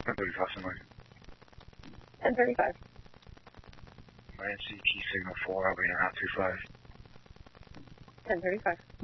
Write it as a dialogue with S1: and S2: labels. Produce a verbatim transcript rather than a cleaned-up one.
S1: ten thirty-five, somewhere.
S2: ten thirty-five.
S1: My N C P signal four, I'll be in around three five.
S2: ten thirty-five.